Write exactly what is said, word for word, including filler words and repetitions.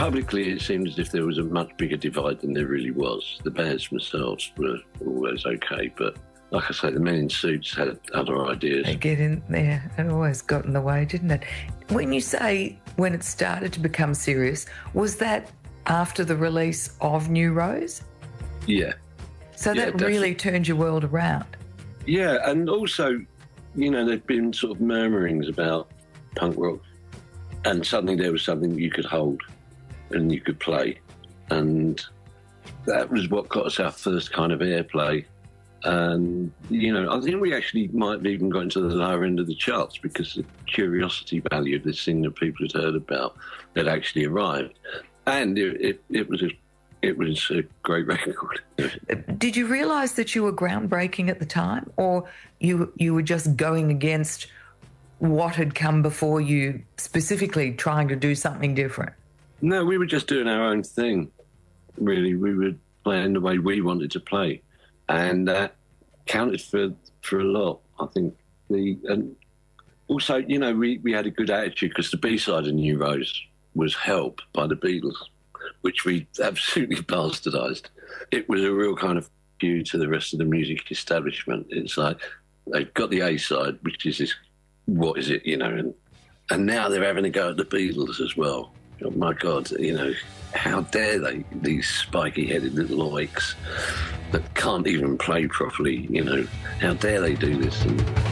Publicly, it seemed as if there was a much bigger divide than there really was. The bands themselves were always okay, but like I say, the men in suits had other ideas. They get in there. It always got in the way, didn't it? When you say when it started to become serious, was that after the release of New Rose? Yeah. So yeah, that definitely. really turned your world around. Yeah, and also, you know, there'd been sort of murmurings about punk rock, and suddenly there was something you could hold and you could play. And that was what got us our first kind of airplay. And, you know, I think we actually might have even got into the lower end of the charts because the curiosity value of this thing that people had heard about had actually arrived. And it, it, it was a, it was a great record. Did you realise that you were groundbreaking at the time, or you you were just going against what had come before you, specifically trying to do something different? No, we were just doing our own thing, really. We were playing the way we wanted to play. And that counted for, for a lot, I think. The and also, you know, we, we had a good attitude because the B-side of New Rose was Help by the Beatles, which we absolutely bastardised. It was a real kind of cue to the rest of the music establishment. It's like they've got the A-side, which is this, what is it, you know, and, and now they're having a go at the Beatles as well. Oh, my God, you know, how dare they, these spiky-headed little oiks that can't even play properly, you know, how dare they do this? And